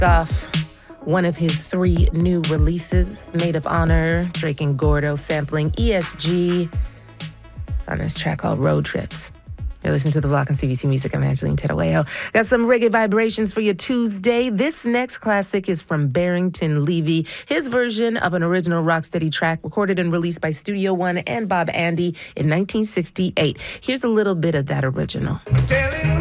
off one of his 3 new releases, Maid of Honor, Drake and Gordo sampling ESG on this track called Road Trips. You're listening to The Block on CBC Music. I'm Angeline Tedaweo. Got some reggae vibrations for your Tuesday. This next classic is from Barrington Levy. His version of an original Rocksteady track recorded and released by Studio One and Bob Andy in 1968. Here's a little bit of that original.